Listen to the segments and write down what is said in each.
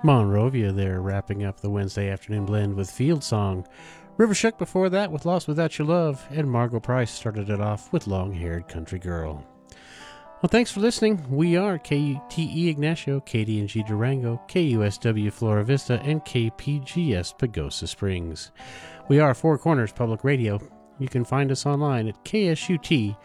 Monrovia there, wrapping up the Wednesday afternoon blend with Field Song. River Shook before that with Lost Without Your Love, and Margot Price started it off with Long-Haired Country Girl. Well, thanks for listening. We are KTE Ignacio, KDNG Durango, KUSW Flora Vista, and KPGS Pagosa Springs. We are Four Corners Public Radio. You can find us online at ksut.org.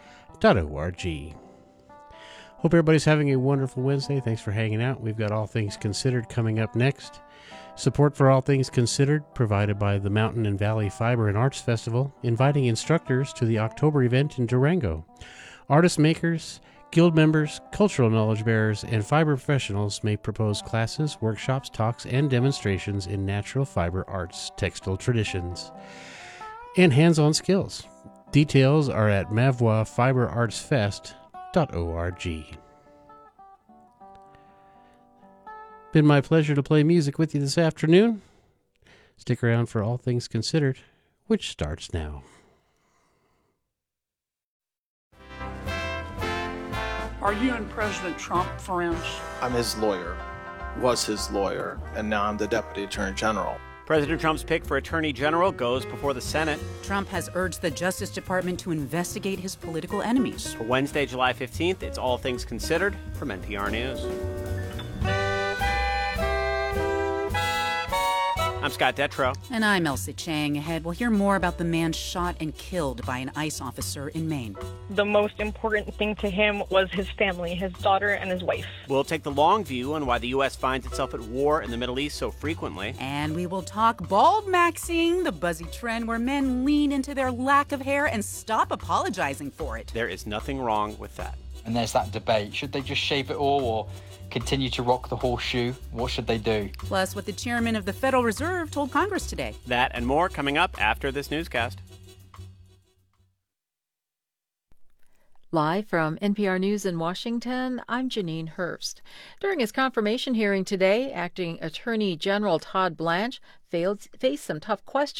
Hope everybody's having a wonderful Wednesday. Thanks for hanging out. We've got All Things Considered coming up next. Support for All Things Considered provided by the Mountain and Valley Fiber and Arts Festival, inviting instructors to the October event in Durango. Artist makers, guild members, cultural knowledge bearers, and fiber professionals may propose classes, workshops, talks, and demonstrations in natural fiber arts, textile traditions, and hands-on skills. Details are at mavoisfiberartsfest.org. Been my pleasure to play music with you this afternoon. Stick around for All Things Considered, which starts now. Are you and President Trump friends? I'm his lawyer, was his lawyer, and now I'm the Deputy Attorney General. President Trump's pick for Attorney General goes before the Senate. Trump has urged the Justice Department to investigate his political enemies. For Wednesday, July 15th, it's All Things Considered from NPR News. I'm Scott Detrow. And I'm Elsie Chang. Ahead, we'll hear more about the man shot and killed by an ICE officer in Maine. The most important thing to him was his family, his daughter and his wife. We'll take the long view on why the U.S. finds itself at war in the Middle East so frequently. And we will talk bald maxing, the buzzy trend where men lean into their lack of hair and stop apologizing for it. There is nothing wrong with that. And there's that debate. Should they just shave it all or continue to rock the horseshoe? What should they do? Plus, what the chairman of the Federal Reserve told Congress today. That and more coming up after this newscast. Live from NPR News in Washington, I'm Janine Hurst. During his confirmation hearing today, Acting Attorney General Todd Blanche faced some tough questions